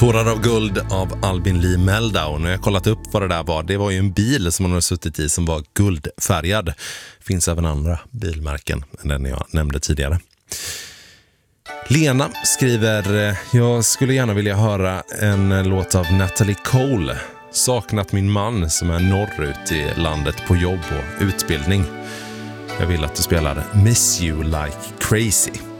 Tårar av guld av Albin Lee Meldau. När jag kollat upp vad det där var, det var ju en bil som man har suttit i som var guldfärgad. Finns även andra bilmärken än den jag nämnde tidigare. Lena skriver: jag skulle gärna vilja höra en låt av Natalie Cole. Saknat min man som är norrut i landet på jobb och utbildning. Jag vill att du spelar Miss You Like Crazy.